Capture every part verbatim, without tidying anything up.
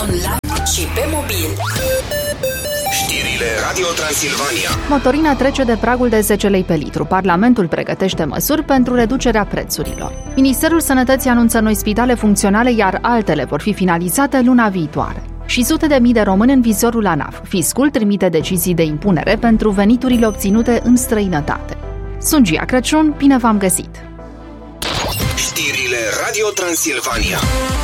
online și pe mobil. Știrile Radio Transilvania. Motorina trece de pragul de zece lei pe litru. Parlamentul pregătește măsuri pentru reducerea prețurilor. Ministerul Sănătății anunță noi spitale funcționale, iar altele vor fi finalizate luna viitoare. Și sute de mii de români în vizorul ANAF. Fiscul trimite decizii de impunere pentru veniturile obținute în străinătate. Sunt Gia Crăciun, bine v-am găsit! Știrile Radio Transilvania.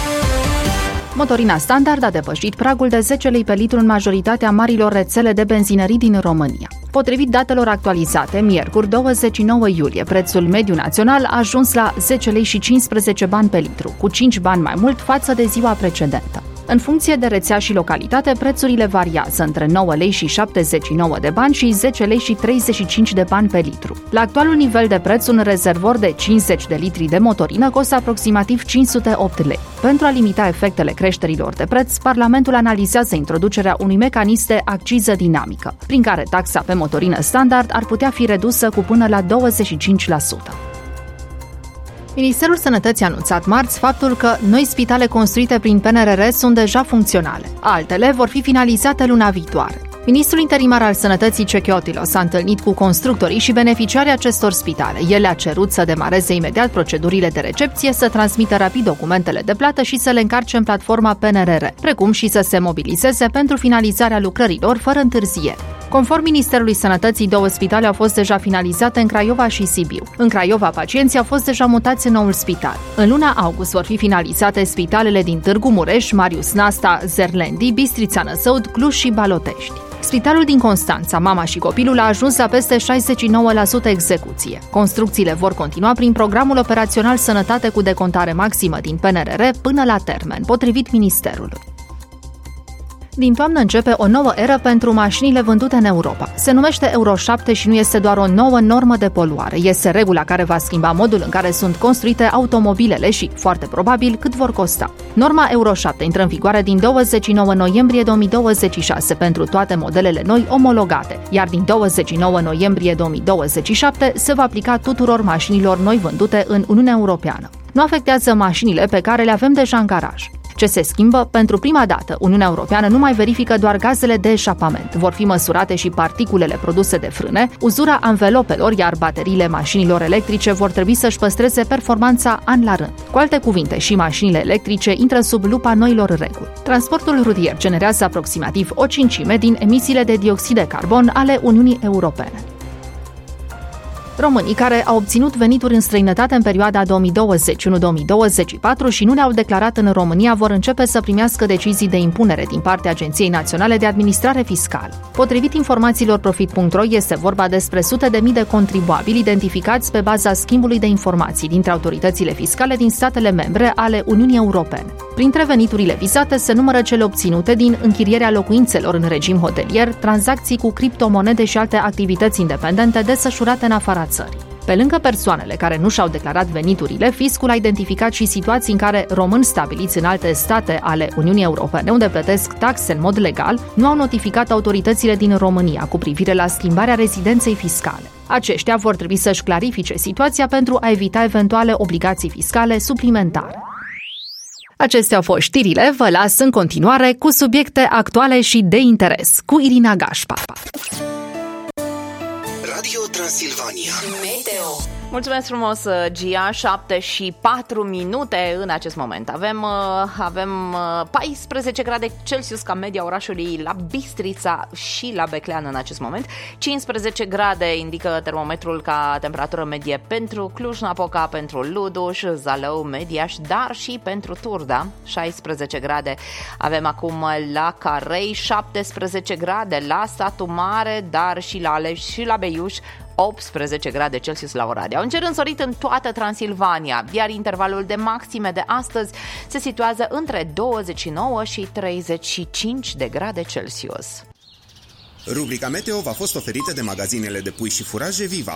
Motorina standard a depășit pragul de zece lei pe litru în majoritatea marilor rețele de benzinării din România. Potrivit datelor actualizate, miercuri douăzeci și nouă iulie, prețul mediu național a ajuns la zece lei și cincisprezece bani pe litru, cu cinci bani mai mult față de ziua precedentă. În funcție de rețea și localitate, prețurile variază între nouă lei și șaptezeci și nouă de bani și zece lei și treizeci și cinci de bani pe litru. La actualul nivel de preț, un rezervor de cincizeci de litri de motorină costă aproximativ cinci sute opt lei. Pentru a limita efectele creșterilor de preț, Parlamentul analizează introducerea unui mecanism de acciză dinamică, prin care taxa pe motorină standard ar putea fi redusă cu până la douăzeci și cinci la sută. Ministerul Sănătății a anunțat marți faptul că noi spitale construite prin P N R R sunt deja funcționale. Altele vor fi finalizate luna viitoare. Ministrul interimar al Sănătății Cechiotilo s-a întâlnit cu constructorii și beneficiarii acestor spitale. El le-a cerut să demareze imediat procedurile de recepție, să transmită rapid documentele de plată și să le încarce în platforma P N R R, precum și să se mobilizeze pentru finalizarea lucrărilor fără întârziere. Conform Ministerului Sănătății, două spitale au fost deja finalizate în Craiova și Sibiu. În Craiova, pacienții au fost deja mutați în noul spital. În luna august vor fi finalizate spitalele din Târgu Mureș, Marius Nasta, Zerlendi, Bistrița Năsăud, Cluj și Balotești. Spitalul din Constanța, mama și copilul, a ajuns la peste șaizeci și nouă la sută execuție. Construcțiile vor continua prin programul operațional Sănătate cu decontare maximă din P N R R până la termen, potrivit Ministerului. Din toamnă începe o nouă eră pentru mașinile vândute în Europa. Se numește Euro șapte și nu este doar o nouă normă de poluare. Este regula care va schimba modul în care sunt construite automobilele și, foarte probabil, cât vor costa. Norma Euro șapte intră în vigoare din douăzeci și nouă noiembrie două mii douăzeci și șase pentru toate modelele noi omologate, iar din douăzeci și nouă noiembrie două mii douăzeci și șapte se va aplica tuturor mașinilor noi vândute în Uniunea Europeană. Nu afectează mașinile pe care le avem deja în garaj. Ce se schimbă? Pentru prima dată, Uniunea Europeană nu mai verifică doar gazele de eșapament. Vor fi măsurate și particulele produse de frâne, uzura anvelopelor, iar bateriile mașinilor electrice vor trebui să-și păstreze performanța an la rând. Cu alte cuvinte, și mașinile electrice intră sub lupa noilor reguli. Transportul rutier generează aproximativ o cincime din emisiile de dioxid de carbon ale Uniunii Europene. Românii care au obținut venituri în străinătate în perioada două mii douăzeci și unu două mii douăzeci și patru și nu le-au declarat în România vor începe să primească decizii de impunere din partea Agenției Naționale de Administrare Fiscală. Potrivit informațiilor Profit punct ro, este vorba despre sute de mii de contribuabili identificați pe baza schimbului de informații dintre autoritățile fiscale din statele membre ale Uniunii Europene. Printre veniturile vizate se numără cele obținute din închirierea locuințelor în regim hotelier, tranzacții cu criptomonede și alte activități independente desfășurate în afara țării. Pe lângă persoanele care nu și-au declarat veniturile, fiscul a identificat și situații în care români stabiliți în alte state ale Uniunii Europene, unde plătesc taxe în mod legal, nu au notificat autoritățile din România cu privire la schimbarea rezidenței fiscale. Aceștia vor trebui să-și clarifice situația pentru a evita eventuale obligații fiscale suplimentare. Acestea au fost știrile, vă las în continuare cu subiecte actuale și de interes, cu Irina Gașpa. Radio Transilvania. Meteo. Mulțumesc frumos, Gia. șapte și patru minute în acest moment. Avem, avem paisprezece grade Celsius ca media orașului la Bistrița și la Beclean în acest moment. cincisprezece grade indică termometrul ca temperatură medie pentru Cluj-Napoca, pentru Luduș, Zalău, Mediaș, dar și pentru Turda. șaisprezece grade avem acum la Carei, șaptesprezece grade la Satu Mare, dar și la Aleș și la Beiuș, optsprezece grade Celsius la Oradea. Un cer însorit în toată Transilvania, iar intervalul de maxime de astăzi se situează între douăzeci și nouă și treizeci și cinci de grade Celsius. Rubrica Meteo v-a fost oferită de magazinele de pui și furaje Viva.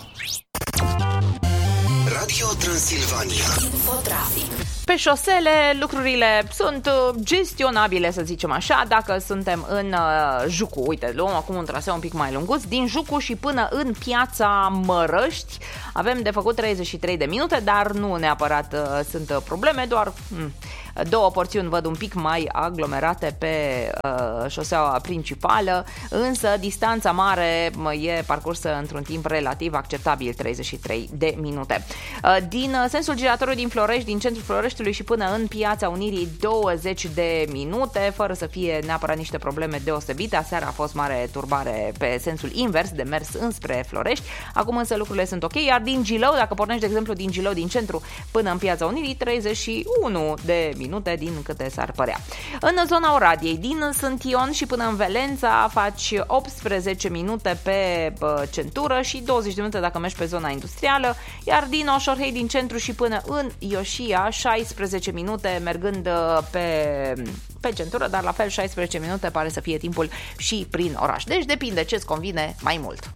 Radio Transilvania. Infotrafic. Pe șosele lucrurile sunt gestionabile, să zicem așa, dacă suntem în uh, Jucu. Uite, luăm acum un traseu un pic mai lunguț, din Jucu și până în Piața Mărăști. Avem de făcut treizeci și trei de minute, dar nu neapărat uh, sunt probleme, doar... Hmm. Două porțiuni văd un pic mai aglomerate pe uh, șoseaua principală, însă distanța mare e parcursă într-un timp relativ acceptabil, treizeci și trei de minute. Uh, din sensul giratoriu din Florești, din centrul Floreștiului și până în Piața Unirii, douăzeci de minute, fără să fie neapărat niște probleme deosebite. Aseară a fost mare turbare pe sensul invers, de mers înspre Florești. Acum însă lucrurile sunt ok, iar din Gilău, dacă pornești de exemplu din Gilău, din centru până în Piața Unirii, treizeci și unu de minute din câte s-ar părea. În zona Oradiei, din Sânt Ion și până în Velența, faci optsprezece minute pe centură și douăzeci de minute dacă mergi pe zona industrială, iar din Oșorhei, din centru și până în Ioșia, șaisprezece minute mergând pe, pe centură, dar la fel șaisprezece minute pare să fie timpul și prin oraș. Deci depinde ce-ți convine mai mult.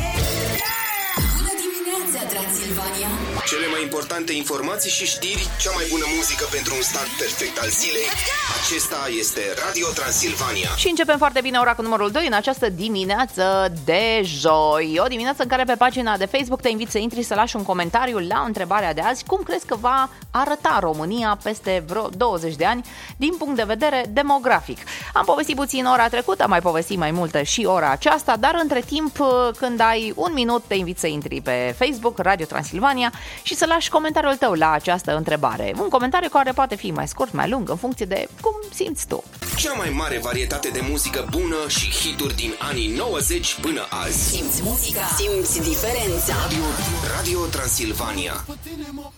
Transilvania. Cele mai importante informații și știri, cea mai bună muzică pentru un start perfect al zilei. Acesta este Radio Transilvania. Și începem foarte bine ora cu numărul doi în această dimineață de joi. O dimineață în care pe pagina de Facebook te invit să intri să lași un comentariu la întrebarea de azi. Cum crezi că va arăta România peste vreo douăzeci de ani din punct de vedere demografic? Am povestit puțin ora trecută, mai povestit mai multă și ora aceasta, dar între timp, când ai un minut, te invit să intri pe Facebook Radio Transilvania și să lași comentariul tău la această întrebare. Un comentariu care poate fi mai scurt, mai lung, în funcție de cum simți tu. Cea mai mare varietate de muzică bună și hituri din anii nouăzeci până azi. Simți muzica, simți diferența. Radio, Radio Transilvania.